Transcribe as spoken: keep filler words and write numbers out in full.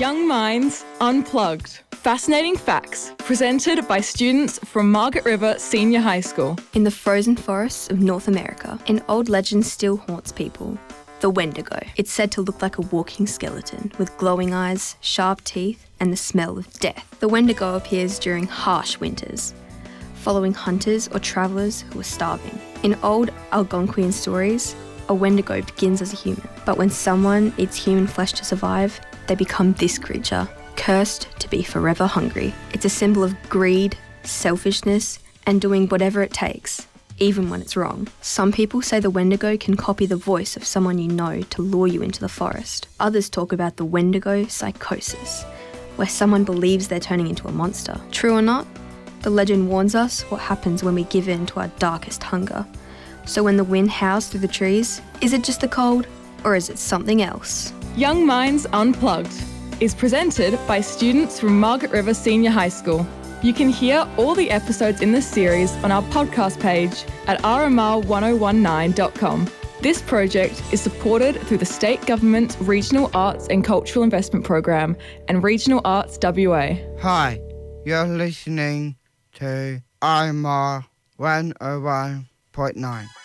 Young Minds Unplugged. Fascinating facts presented by students from Margaret River Senior High School. In the frozen forests of North America, an old legend still haunts people. The Wendigo. It's said to look like a walking skeleton with glowing eyes, sharp teeth, and the smell of death. The Wendigo appears during harsh winters, following hunters or travellers who are starving. In old Algonquian stories, a Wendigo begins as a human, but when someone eats human flesh to survive, they become this creature, cursed to be forever hungry. It's a symbol of greed, selfishness, and doing whatever it takes, even when it's wrong. Some people say the Wendigo can copy the voice of someone you know to lure you into the forest. Others talk about the Wendigo psychosis, where someone believes they're turning into a monster. True or not, the legend warns us what happens when we give in to our darkest hunger. So when the wind howls through the trees, is it just the cold, or is it something else? Young Minds Unplugged is presented by students from Margaret River Senior High School. You can hear all the episodes in this series on our podcast page at r m r one oh one nine dot com. This project is supported through the State Government Regional Arts and Cultural Investment Program and Regional Arts W A. Hi, you're listening to R M R one oh one point nine.